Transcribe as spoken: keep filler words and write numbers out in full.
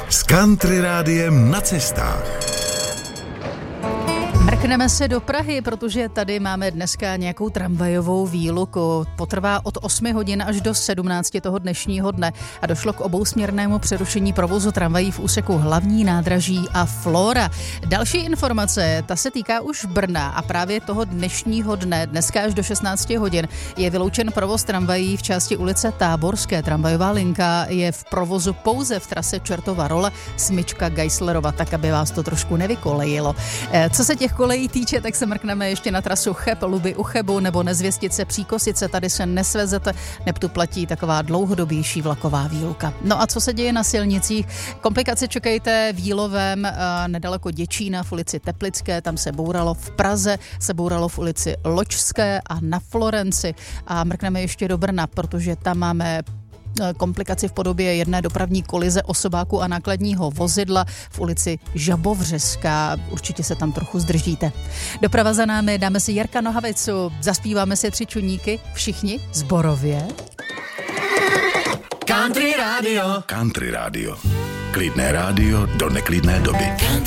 s Country Rádiem na cestách. Mrkneme se do Prahy, protože tady máme dneska nějakou tramvajovou výluku. Potrvá od osmi hodin až do sedmnácti toho dnešního dne a došlo k obousměrnému přerušení provozu tramvají v úseku Hlavní nádraží a Flóra. Další informace, ta se týká už Brna a právě toho dnešního dne, dneska až do šestnácti hodin, je vyloučen provoz tramvají v části ulice Táborské. Tramvajová linka je v provozu pouze v trase Čertova Role, Smyčka Geislerova, tak aby vás to trošku nevykolejilo. Co se těch kolejí týče, tak se mrkneme ještě na trasu Cheb, Luby u Chebu nebo Nezvěstice Příkosice. Tady se nesvezete, neb tu platí taková dlouhodobější vlaková výluka. No a co se děje na silnicích? Komplikace čekejte v Jílovém, nedaleko Děčína v ulici Teplické, tam se bouralo, v Praze se bouralo v ulici Ločské a na Florenci. A mrkneme ještě do Brna, protože tam máme komplikaci v podobě jedné dopravní kolize osobáku a nákladního vozidla v ulici Žabovřeská. Určitě se tam trochu zdržíte. Doprava za námi, dáme si Jirka Nohavicu, zaspíváme si tři čuníky, všichni zborově. Country Radio. Country Radio. Klidné rádio do neklidné doby. Country.